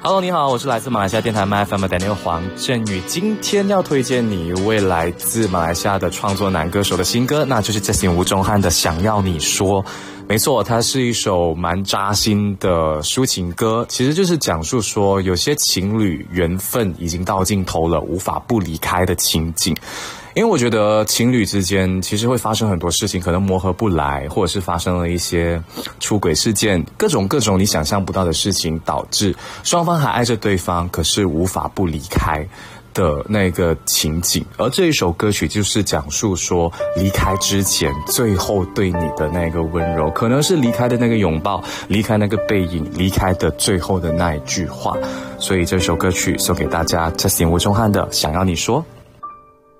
Hello， 你好，我是来自马来西亚电台 MyFM 的 Daniel 黄振宇。今天要推荐你一位来自马来西亚的创作男歌手的新歌，那就是 Justin 吴宗翰的《想要你说》。没错，它是一首蛮扎心的抒情歌，其实就是讲述说有些情侣缘分已经到尽头了，无法不离开的情景。因为我觉得情侣之间其实会发生很多事情，可能磨合不来，或者是发生了一些出轨事件，各种你想象不到的事情，导致双方还爱着对方，可是无法不离开的那个情景。而这一首歌曲就是讲述说离开之前最后对你的那个温柔，可能是离开的那个拥抱，离开那个背影，离开的最后的那一句话。所以这首歌曲送给大家， Justin 吴宗翰的《想要你说》。